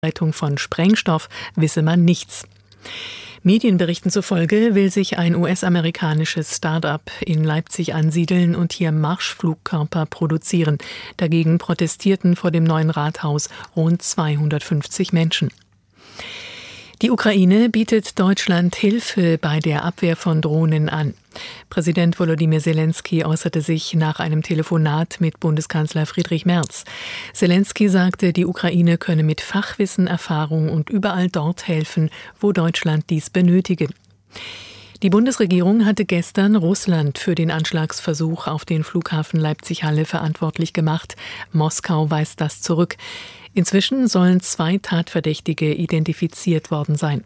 Verbreitung von Sprengstoff wisse man nichts. Medienberichten zufolge will sich ein US-amerikanisches Start-up in Leipzig ansiedeln und hier Marschflugkörper produzieren. Dagegen protestierten vor dem neuen Rathaus rund 250 Menschen. Die Ukraine bietet Deutschland Hilfe bei der Abwehr von Drohnen an. Präsident Volodymyr Zelensky äußerte sich nach einem Telefonat mit Bundeskanzler Friedrich Merz. Zelensky sagte, die Ukraine könne mit Fachwissen, Erfahrung und überall dort helfen, wo Deutschland dies benötige. Die Bundesregierung hatte gestern Russland für den Anschlagsversuch auf den Flughafen Leipzig-Halle verantwortlich gemacht. Moskau weist das zurück. Inzwischen sollen 2 Tatverdächtige identifiziert worden sein.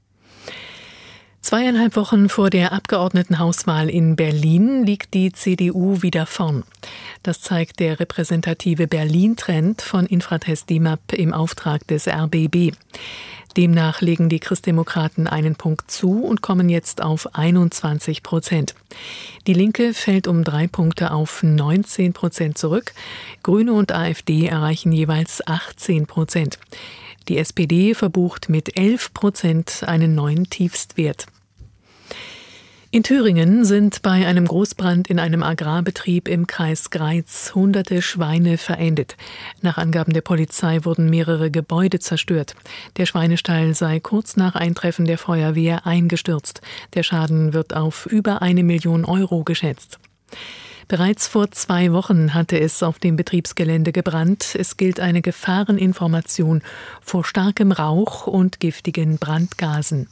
2,5 Wochen vor der Abgeordnetenhauswahl in Berlin liegt die CDU wieder vorn. Das zeigt der repräsentative Berlin-Trend von Infratest DIMAP im Auftrag des RBB. Demnach legen die Christdemokraten einen Punkt zu und kommen jetzt auf 21%. Die Linke fällt um 3 Punkte auf 19% zurück. Grüne und AfD erreichen jeweils 18%. Die SPD verbucht mit 11% einen neuen Tiefstwert. In Thüringen sind bei einem Großbrand in einem Agrarbetrieb im Kreis Greiz Hunderte Schweine verendet. Nach Angaben der Polizei wurden mehrere Gebäude zerstört. Der Schweinestall sei kurz nach Eintreffen der Feuerwehr eingestürzt. Der Schaden wird auf über 1 Million Euro geschätzt. Bereits vor 2 Wochen hatte es auf dem Betriebsgelände gebrannt. Es gilt eine Gefahreninformation vor starkem Rauch und giftigen Brandgasen.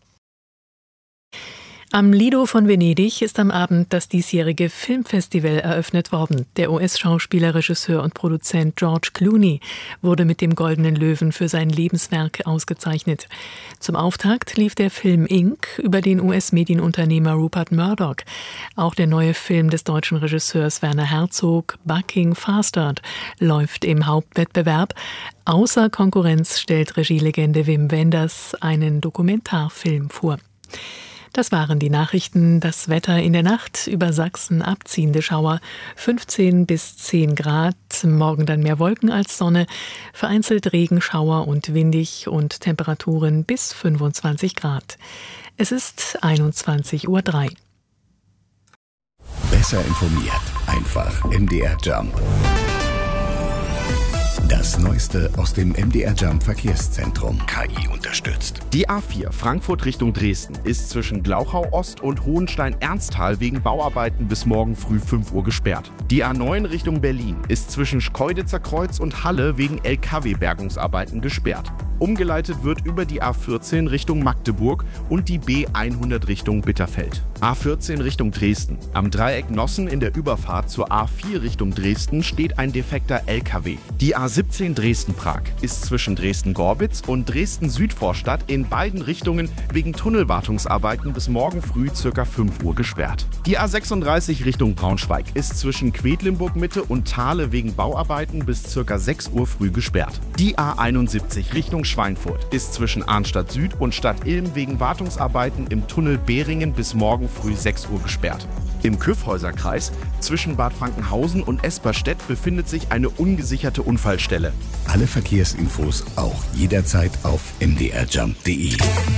Am Lido von Venedig ist am Abend das diesjährige Filmfestival eröffnet worden. Der US-Schauspieler, Regisseur und Produzent George Clooney wurde mit dem Goldenen Löwen für sein Lebenswerk ausgezeichnet. Zum Auftakt lief der Film Inc. über den US-Medienunternehmer Rupert Murdoch. Auch der neue Film des deutschen Regisseurs Werner Herzog, Bucking Fastard, läuft im Hauptwettbewerb. Außer Konkurrenz stellt Regielegende Wim Wenders einen Dokumentarfilm vor. Das waren die Nachrichten. Das Wetter in der Nacht: über Sachsen abziehende Schauer, 15 bis 10 Grad. Morgen dann mehr Wolken als Sonne, vereinzelt Regenschauer und windig und Temperaturen bis 25 Grad. Es ist 21:03 Uhr. Besser informiert, einfach MDR Jump. Das Neueste aus dem MDR Jump Verkehrszentrum. KI unterstützt. Die A4 Frankfurt Richtung Dresden ist zwischen Glauchau Ost und Hohenstein-Ernsthal wegen Bauarbeiten bis morgen früh 5 Uhr gesperrt. Die A9 Richtung Berlin ist zwischen Schkeuditzer Kreuz und Halle wegen LKW-Bergungsarbeiten gesperrt. Umgeleitet wird über die A14 Richtung Magdeburg und die B100 Richtung Bitterfeld. A14 Richtung Dresden. Am Dreieck Nossen in der Überfahrt zur A4 Richtung Dresden steht ein defekter LKW. Die A17 Dresden-Prag ist zwischen Dresden-Gorbitz und Dresden-Südvorstadt in beiden Richtungen wegen Tunnelwartungsarbeiten bis morgen früh ca. 5 Uhr gesperrt. Die A36 Richtung Braunschweig ist zwischen Quedlinburg-Mitte und Thale wegen Bauarbeiten bis ca. 6 Uhr früh gesperrt. Die A71 Richtung Schweinfurt ist zwischen Arnstadt Süd und Stadt Ilm wegen Wartungsarbeiten im Tunnel Behringen bis morgen früh 6 Uhr gesperrt. Im Kyffhäuserkreis zwischen Bad Frankenhausen und Esperstedt befindet sich eine ungesicherte Unfallstelle. Alle Verkehrsinfos auch jederzeit auf mdrjump.de.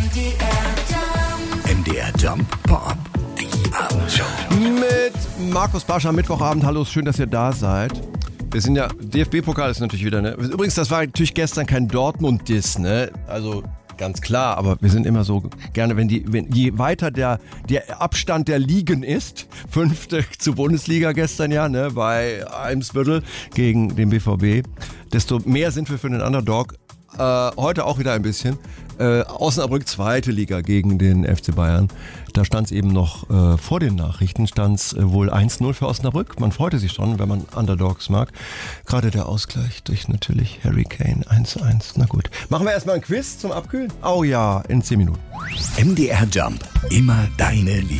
MDR Jump Pop. Die Abendshow. Mit Markus Barsch am Mittwochabend. Hallo, schön, dass ihr da seid. Wir sind ja, DFB-Pokal ist natürlich wieder, ne? Übrigens, das war natürlich gestern kein Dortmund-Diss, ne? Also ganz klar, aber wir sind immer so gerne, wenn je weiter der Abstand der Ligen ist, 5. zur Bundesliga gestern ja, ne, bei Eimsbüttel gegen den BVB, desto mehr sind wir für den Underdog. Heute auch wieder ein bisschen. Osnabrück 2. Liga gegen den FC Bayern. Da stand es eben noch vor den Nachrichten, stand es wohl 1-0 für Osnabrück. Man freute sich schon, wenn man Underdogs mag. Gerade der Ausgleich durch natürlich Harry Kane 1-1. Na gut. Machen wir erstmal ein Quiz zum Abkühlen? Oh ja, in 10 Minuten. MDR Jump. Immer deine Lieblings.